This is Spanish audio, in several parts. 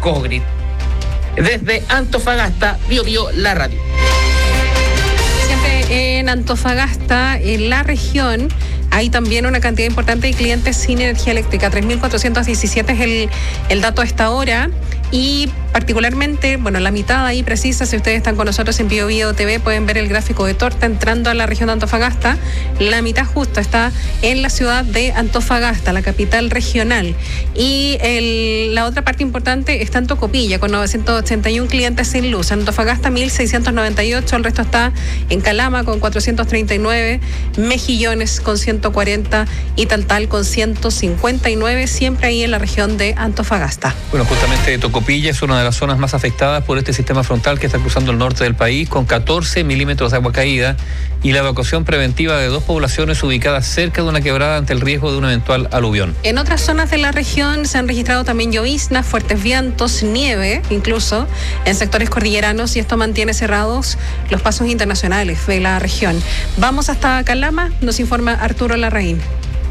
Ecogrid. Desde Antofagasta, BioBio, la radio. Siempre en Antofagasta, en la región, hay también una cantidad importante de clientes sin energía eléctrica. 3.417 es el dato a esta hora. Y particularmente, bueno, la mitad ahí precisa, si ustedes están con nosotros en BioBio TV, pueden ver el gráfico de torta entrando a la región de Antofagasta. La mitad justo está en la ciudad de Antofagasta, la capital regional. Y la otra parte importante está en Tocopilla, con 981 clientes sin luz. En Antofagasta, 1.698, el resto está en Calama con 439, Mejillones con 140 y Taltal con 159, siempre ahí en la región de Antofagasta. Bueno, justamente Tocopilla es una de las zonas más afectadas por este sistema frontal que está cruzando el norte del país, con 14 milímetros de agua caída y la evacuación preventiva de 2 poblaciones ubicadas cerca de una quebrada ante el riesgo de un eventual aluvión. En otras zonas de la región se han registrado también lloviznas, fuertes vientos, nieve, incluso en sectores cordilleranos, y esto mantiene cerrados los pasos internacionales de la región. Vamos hasta Calama, nos informa Arturo Larraín.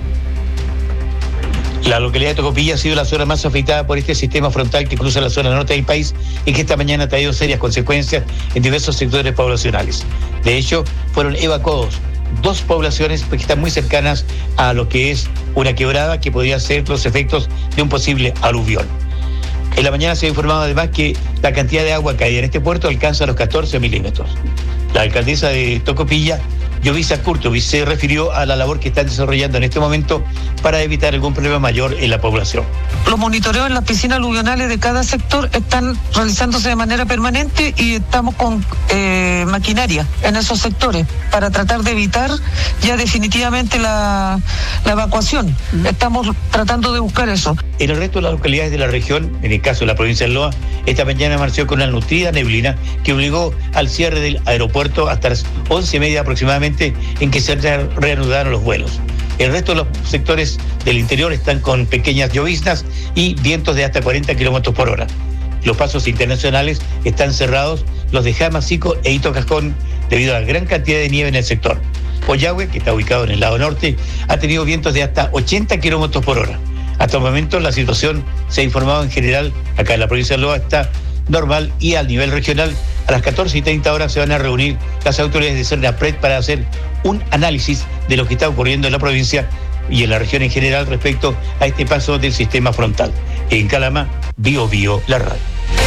La localidad de Tocopilla ha sido la zona más afectada por este sistema frontal que cruza la zona norte del país y que esta mañana ha traído serias consecuencias en diversos sectores poblacionales. De hecho, fueron evacuados 2 poblaciones que están muy cercanas a lo que es una quebrada que podría ser los efectos de un posible aluvión. En la mañana se ha informado además que la cantidad de agua caída en este puerto alcanza los 14 milímetros. La alcaldesa de Tocopilla, Yovisa Kurtovic, se refirió a la labor que están desarrollando en este momento para evitar algún problema mayor en la población. Los monitoreos en las piscinas aluvionales de cada sector están realizándose de manera permanente y estamos con maquinaria en esos sectores para tratar de evitar ya definitivamente la evacuación. Estamos tratando de buscar eso. En el resto de las localidades de la región, en el caso de la provincia de Loa, esta mañana amaneció con una nutrida neblina que obligó al cierre del aeropuerto hasta las 11:30 aproximadamente, en que se reanudaron los vuelos. El resto de los sectores del interior están con pequeñas lloviznas y vientos de hasta 40 kilómetros por hora. Los pasos internacionales están cerrados, los de Jama, Sico e Hito Cascón, debido a la gran cantidad de nieve en el sector. Oyahue, que está ubicado en el lado norte, ha tenido vientos de hasta 80 kilómetros por hora. Hasta el momento la situación se ha informado en general, acá en la provincia de Loa está normal, y a nivel regional a las 14:30 horas se van a reunir las autoridades de Cernapred para hacer un análisis de lo que está ocurriendo en la provincia y en la región en general respecto a este paso del sistema frontal. En Calama, BioBio, la radio.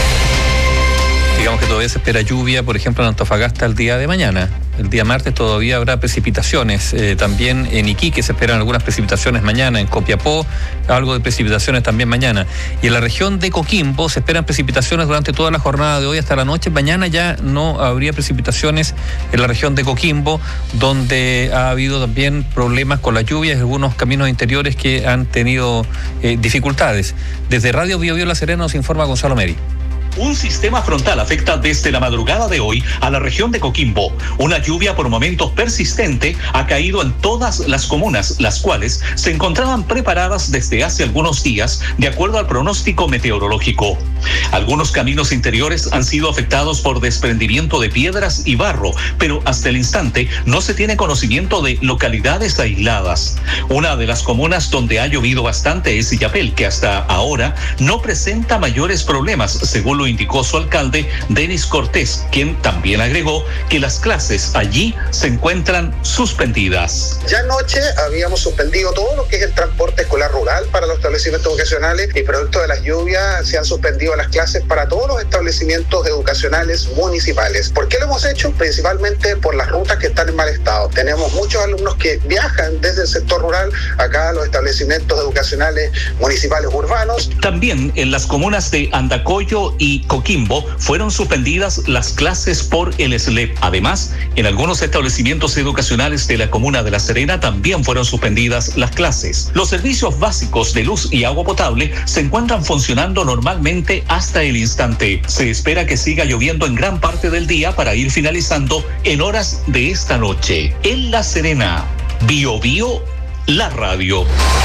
Digamos que todavía se espera lluvia, por ejemplo, en Antofagasta el día de mañana. El día martes todavía habrá precipitaciones. También en Iquique se esperan algunas precipitaciones mañana. En Copiapó, algo de precipitaciones también mañana. Y en la región de Coquimbo se esperan precipitaciones durante toda la jornada de hoy hasta la noche. Mañana ya no habría precipitaciones en la región de Coquimbo, donde ha habido también problemas con las lluvias y algunos caminos interiores que han tenido dificultades. Desde Radio BioBio La Serena nos informa Gonzalo Meri. Un sistema frontal afecta desde la madrugada de hoy a la región de Coquimbo. Una lluvia por momentos persistente ha caído en todas las comunas, las cuales se encontraban preparadas desde hace algunos días, de acuerdo al pronóstico meteorológico. Algunos caminos interiores han sido afectados por desprendimiento de piedras y barro, pero hasta el instante no se tiene conocimiento de localidades aisladas. Una de las comunas donde ha llovido bastante es Illapel, que hasta ahora no presenta mayores problemas, según lo indicó su alcalde, Denis Cortés, quien también agregó que las clases allí se encuentran suspendidas. Ya anoche habíamos suspendido todo lo que es el transporte escolar rural para los establecimientos educacionales y producto de las lluvias se han suspendido las clases para todos los establecimientos educacionales municipales. ¿Por qué lo hemos hecho? Principalmente por las rutas que están en mal estado. Tenemos muchos alumnos que viajan desde el sector rural acá a los establecimientos educacionales municipales urbanos. También en las comunas de Andacollo y Coquimbo fueron suspendidas las clases por el SLEP. Además, en algunos establecimientos educacionales de la comuna de La Serena también fueron suspendidas las clases. Los servicios básicos de luz y agua potable se encuentran funcionando normalmente hasta el instante. Se espera que siga lloviendo en gran parte del día para ir finalizando en horas de esta noche. En La Serena, BioBio, la radio.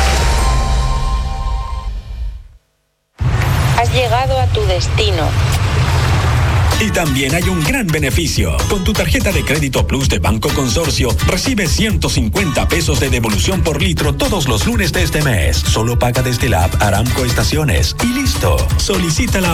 Has llegado a tu destino. Y también hay un gran beneficio. Con tu tarjeta de crédito Plus de Banco Consorcio, recibes 150 pesos de devolución por litro todos los lunes de este mes. Solo paga desde la app Aramco Estaciones y listo. Solicítala